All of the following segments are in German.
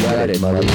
got it, mother.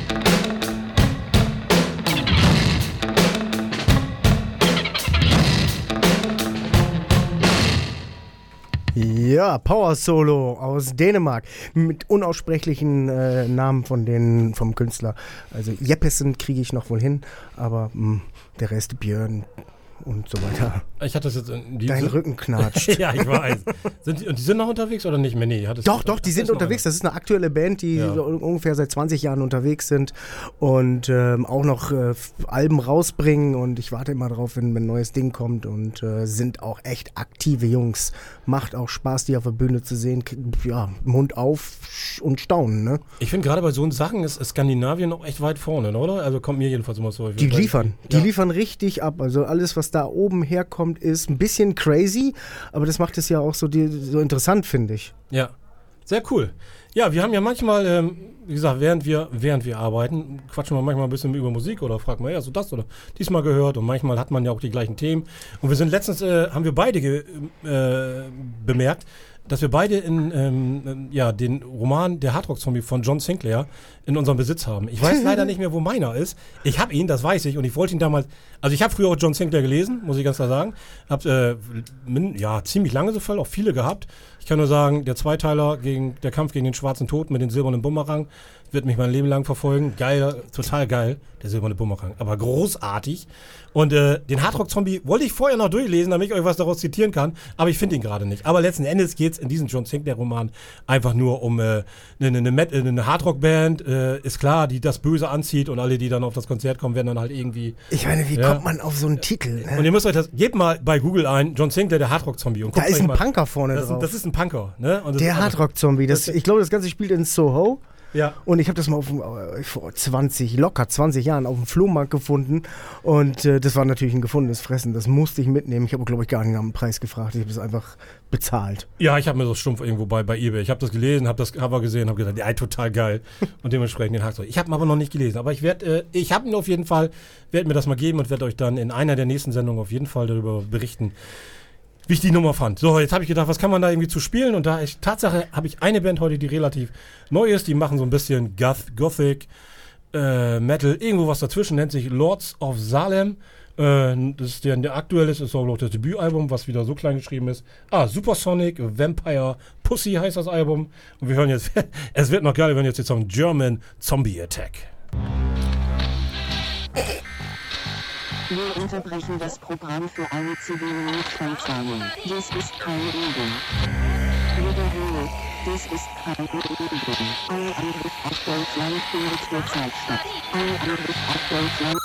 Ja, Power Solo aus Dänemark mit unaussprechlichen Namen vom Künstler. Also Jeppesen kriege ich noch wohl hin, aber der Rest Björn und so weiter. Ich hatte das jetzt... Dein Rücken knatscht. Ja, ich weiß. Und die sind noch unterwegs oder nicht mehr? Nee, doch, die sind unterwegs. Das ist eine aktuelle Band, die ungefähr seit 20 Jahren unterwegs sind und auch noch Alben rausbringen. Und ich warte immer drauf, wenn ein neues Ding kommt und sind auch echt aktive Jungs. Macht auch Spaß, die auf der Bühne zu sehen. Ja, Mund auf und staunen, ne? Ich finde gerade bei so Sachen ist Skandinavien noch echt weit vorne, oder? Also kommt mir jedenfalls immer so. Die liefern richtig ab. Also alles, was da oben herkommt, ist ein bisschen crazy, aber das macht es ja auch so interessant, finde ich. Ja, sehr cool. Ja, wir haben ja manchmal, wie gesagt, während wir arbeiten, quatschen wir manchmal ein bisschen über Musik oder fragen mal, ja, so das oder diesmal gehört und manchmal hat man ja auch die gleichen Themen. Und wir sind letztens, haben wir beide bemerkt, dass wir beide den Roman Der Hardrock-Zombie von John Sinclair in unserem Besitz haben. Ich weiß leider nicht mehr, wo meiner ist. Ich habe ihn, das weiß ich, und ich wollte ihn damals, also ich habe früher auch John Sinclair gelesen, muss ich ganz klar sagen. Habe ziemlich lange so voll, auch viele gehabt. Ich kann nur sagen, der Zweiteiler der Kampf gegen den schwarzen Tod mit dem silbernen Bumerang wird mich mein Leben lang verfolgen. Geil, total geil, der silberne Bumerang. Aber großartig. Und den Hardrock-Zombie wollte ich vorher noch durchlesen, damit ich euch was daraus zitieren kann. Aber ich finde ihn gerade nicht. Aber letzten Endes geht es in diesem John Sinclair-Roman einfach nur um eine Hardrock-Band. Ist klar, die das Böse anzieht und alle, die dann auf das Konzert kommen, werden dann halt irgendwie... Ich meine, wie kommt man auf so einen Titel? Ne? Und ihr müsst euch gebt mal bei Google ein, John Sinclair, der Hardrock-Zombie. Und da ist ein Punker vorne drauf. Das ist ein Punker. Ne? Und der Hardrock-Zombie. Ich glaube, das Ganze spielt in Soho. Ja. Und ich habe das mal vor 20 Jahren auf dem Flohmarkt gefunden und das war natürlich ein gefundenes Fressen, das musste ich mitnehmen. Ich habe, glaube ich, gar nicht nach dem Preis gefragt, ich habe das einfach bezahlt. Ja, ich habe mir das stumpf irgendwo bei eBay, ich habe das gelesen, habe das Cover gesehen, habe gesagt, ja, total geil und dementsprechend den Hardrock. Ich habe ihn aber noch nicht gelesen, aber ich habe ihn auf jeden Fall, werde mir das mal geben und werde euch dann in einer der nächsten Sendungen auf jeden Fall darüber berichten, wie ich die Nummer fand. So, jetzt habe ich gedacht, was kann man da irgendwie zu spielen? Und Tatsache habe ich eine Band heute, die relativ neu ist. Die machen so ein bisschen Gothic, Metal, irgendwo was dazwischen, nennt sich Lords of Salem. Das ist der aktuelle, ist auch noch das Debütalbum, was wieder so klein geschrieben ist. Supersonic, Vampire, Pussy heißt das Album. Und wir hören jetzt, es wird noch geil, wir hören jetzt den Song German Zombie Attack. Wir unterbrechen das Programm für eine zivile Notfallzahlung. Dies ist keine Übung. Wiederhole, dies ist keine Übung. Ein Angriff auf Deutschland findet zurzeit statt. Ein Angriff auf Deutschland